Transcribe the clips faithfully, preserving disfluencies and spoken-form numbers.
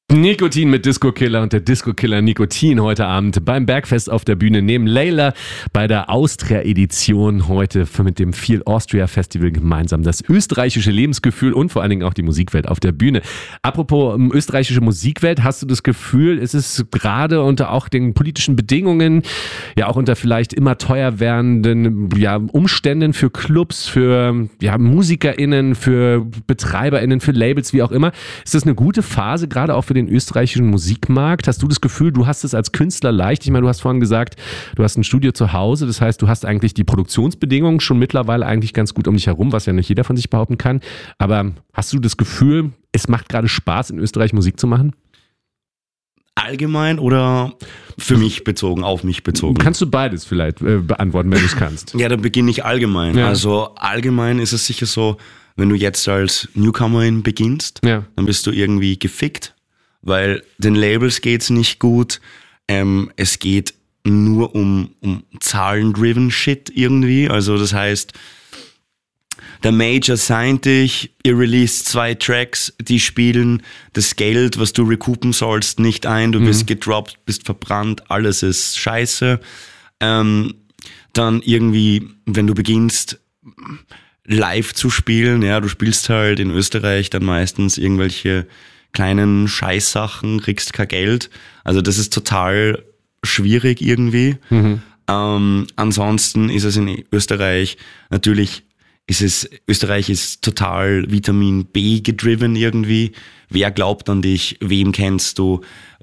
Nikotin mit Disco Killer und der Disco Killer Nikotin heute Abend beim Bergfest auf der Bühne neben Layla bei der Austria-Edition heute mit dem Feel Austria Festival gemeinsam das österreichische Lebensgefühl und vor allen Dingen auch die Musikwelt auf der Bühne. Apropos um, österreichische Musikwelt, hast du das Gefühl, ist es gerade unter auch den politischen Bedingungen, ja auch unter vielleicht immer teuer werdenden ja, Umständen für Clubs, für ja, MusikerInnen, für BetreiberInnen, für Labels, wie auch immer, ist das eine gute Phase, gerade auch für den österreichischen Musikmarkt? Hast du das Gefühl, du hast es als Künstler leicht? Ich meine, du hast vorhin gesagt, du hast ein Studio zu Hause, das heißt, du hast eigentlich die Produktionsbedingungen schon mittlerweile eigentlich ganz gut um dich herum, was ja nicht jeder von sich behaupten kann. Aber hast du das Gefühl, es macht gerade Spaß, in Österreich Musik zu machen? Allgemein oder für mich bezogen, auf mich bezogen? Kannst du beides vielleicht äh, beantworten, wenn du es kannst? Ja, dann beginne ich allgemein. Ja. Also allgemein ist es sicher so, wenn du jetzt als Newcomerin beginnst, ja. dann bist du irgendwie gefickt. Weil den Labels geht's nicht gut, ähm, es geht nur um, um Zahlen-driven Shit irgendwie, also das heißt, der Major signed dich, ihr released zwei Tracks, die spielen das Geld, was du recoupen sollst, nicht ein, du mhm. bist gedroppt, bist verbrannt, alles ist scheiße. Ähm, dann irgendwie, wenn du beginnst, live zu spielen, ja, du spielst halt in Österreich dann meistens irgendwelche kleinen Scheißsachen, kriegst kein Geld. Also das ist total schwierig irgendwie. Mhm. Ähm, ansonsten ist es in Österreich natürlich, ist es, Österreich ist total Vitamin B gedriven irgendwie. Wer glaubt an dich? Wem kennst du?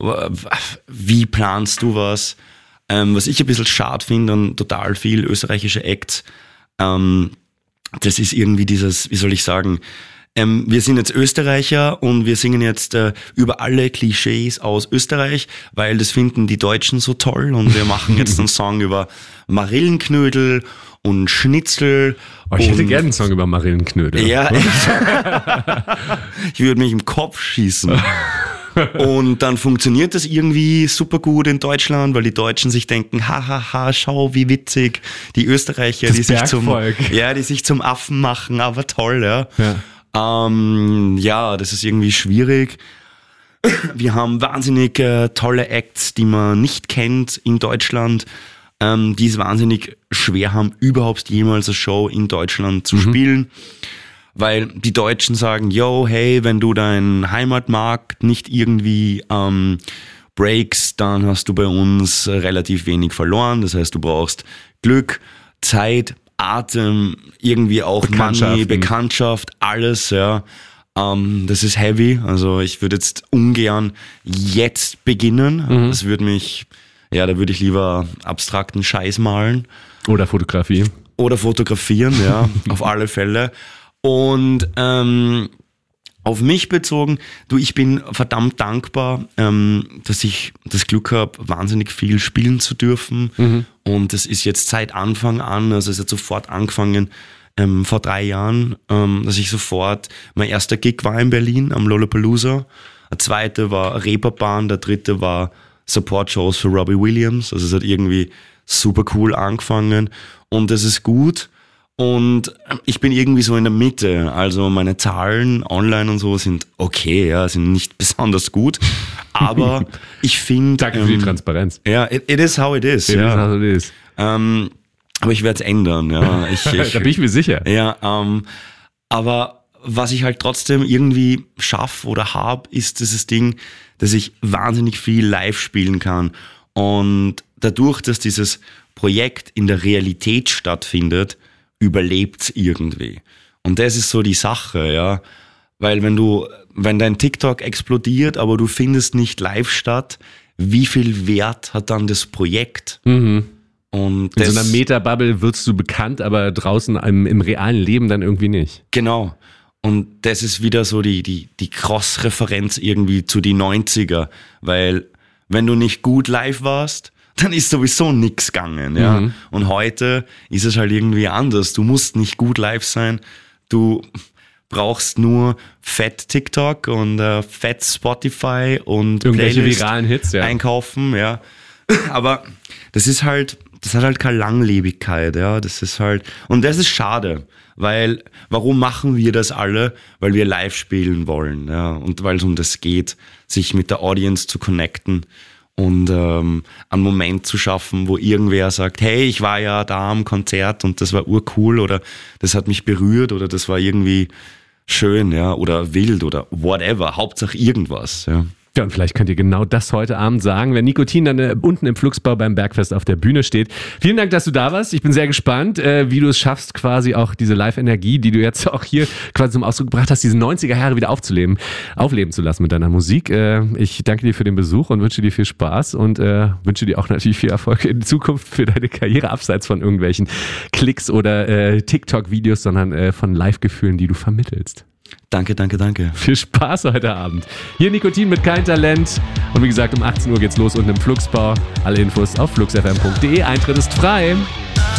Wie planst du was? Ähm, was ich ein bisschen schade finde an total viel österreichische Acts, ähm, das ist irgendwie dieses, wie soll ich sagen, Ähm, wir sind jetzt Österreicher und wir singen jetzt äh, über alle Klischees aus Österreich, weil das finden die Deutschen so toll und wir machen jetzt einen Song über Marillenknödel und Schnitzel. Oh, ich hätte gerne einen Song über Marillenknödel. Ja, ich würde mich im Kopf schießen. Und dann funktioniert das irgendwie super gut in Deutschland, weil die Deutschen sich denken, hahaha, ha, ha, schau, wie witzig. Die Österreicher, das die sich zum, Bergvolk. ja, die sich zum Affen machen, aber toll, ja. Ja. Ähm, ja, das ist irgendwie schwierig. Wir haben wahnsinnig äh, tolle Acts, die man nicht kennt in Deutschland, ähm, die es wahnsinnig schwer haben, überhaupt jemals eine Show in Deutschland zu mhm. spielen. Weil die Deutschen sagen, yo, hey, wenn du deinen Heimatmarkt nicht irgendwie ähm, breakst, dann hast du bei uns relativ wenig verloren. Das heißt, du brauchst Glück, Zeit, Atem, irgendwie auch Money, Bekanntschaft, alles, ja. Ähm, das ist heavy. Also ich würde jetzt ungern jetzt beginnen. Mhm. Das würde mich, ja, da würde ich lieber abstrakten Scheiß malen. Oder Fotografie. Oder fotografieren, ja, auf alle Fälle. Und ähm, auf mich bezogen, du, ich bin verdammt dankbar, ähm, dass ich das Glück habe, wahnsinnig viel spielen zu dürfen. Mhm. Und das ist jetzt seit Anfang an, also es hat sofort angefangen, ähm, vor drei Jahren, ähm, dass ich sofort, mein erster Gig war in Berlin am Lollapalooza, der zweite war Reeperbahn, der dritte war Support-Shows für Robbie Williams. Also es hat irgendwie super cool angefangen und das ist gut. Und ich bin irgendwie so in der Mitte, also meine Zahlen online und so sind okay, ja, sind nicht besonders gut, aber ich finde... Danke für ähm, die Transparenz. Ja, it, it is how it is. It ja. is how it is. Ähm, aber ich werde es ändern, ja. Ich, ich, da bin ich mir sicher. Ja, ähm, aber was ich halt trotzdem irgendwie schaffe oder habe, ist dieses Ding, dass ich wahnsinnig viel live spielen kann und dadurch, dass dieses Projekt in der Realität stattfindet, überlebt's irgendwie. Und das ist so die Sache, ja. Weil wenn du, wenn dein TikTok explodiert, aber du findest nicht live statt, wie viel Wert hat dann das Projekt? Mhm. Und in das, so einer Meta-Bubble wirst du bekannt, aber draußen im, im realen Leben dann irgendwie nicht. Genau. Und das ist wieder so die, die, die Cross-Referenz irgendwie zu die neunziger. Weil wenn du nicht gut live warst, dann ist sowieso nix gegangen, ja. Mhm. Und heute ist es halt irgendwie anders. Du musst nicht gut live sein. Du brauchst nur fett TikTok und äh, fett Spotify und irgendwelche Playlist viralen Hits, ja. einkaufen, ja. Aber das ist halt, das hat halt keine Langlebigkeit, ja, das ist halt, und das ist schade, weil, warum machen wir das alle? Weil wir live spielen wollen, ja, und weil es um das geht, sich mit der Audience zu connecten und ähm, einen Moment zu schaffen, wo irgendwer sagt, hey, ich war ja da am Konzert und das war urcool oder das hat mich berührt oder das war irgendwie schön, ja, oder wild oder whatever, Hauptsache irgendwas, ja. Ja, und vielleicht könnt ihr genau das heute Abend sagen, wenn Nikotin dann äh, unten im Flugsbau beim Bergfest auf der Bühne steht. Vielen Dank, dass du da warst. Ich bin sehr gespannt, äh, wie du es schaffst, quasi auch diese Live-Energie, die du jetzt auch hier quasi zum Ausdruck gebracht hast, diese neunziger Jahre wieder aufzuleben, aufleben zu lassen mit deiner Musik. Äh, ich danke dir für den Besuch und wünsche dir viel Spaß und äh, wünsche dir auch natürlich viel Erfolg in Zukunft für deine Karriere, abseits von irgendwelchen Klicks oder äh, TikTok-Videos, sondern äh, von Live-Gefühlen, die du vermittelst. Danke, danke, danke. Viel Spaß heute Abend. Hier Nikotin mit Kein Talent. Und wie gesagt, um achtzehn Uhr geht's los unten im Flugsbau. Alle Infos auf fluxfm punkt de. Eintritt ist frei.